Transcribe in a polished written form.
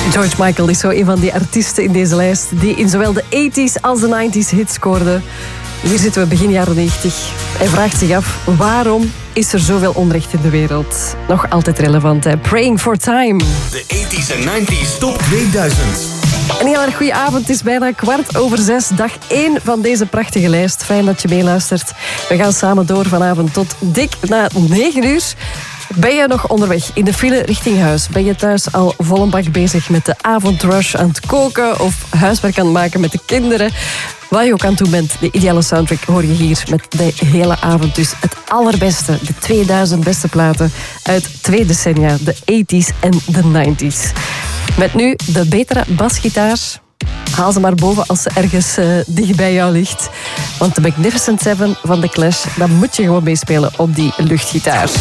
George Michael is zo een van die artiesten in deze lijst die in zowel de 80s als de 90s hits scoorde. Hier zitten we begin jaren 90. Hij vraagt zich af, waarom is er zoveel onrecht in de wereld? Nog altijd relevant, hè? Praying for Time. De 80s en 90s Top 2000. Een heel erg goede avond. Het is bijna 6:15, dag 1 van deze prachtige lijst. Fijn dat je meeluistert. We gaan samen door vanavond tot dik na 9 uur. Ben je nog onderweg in de file richting huis? Ben je thuis al vol een bak bezig met de avondrush aan het koken of huiswerk aan het maken met de kinderen? Wat je ook aan het doen bent, de ideale soundtrack hoor je hier met de hele avond. Dus het allerbeste, de 2000 beste platen uit 2 decennia, de 80s en de 90s. Met nu de betere basgitaar. Haal ze maar boven als ze ergens dicht bij jou ligt. Want de Magnificent Seven van The Clash, daar moet je gewoon meespelen op die luchtgitaar.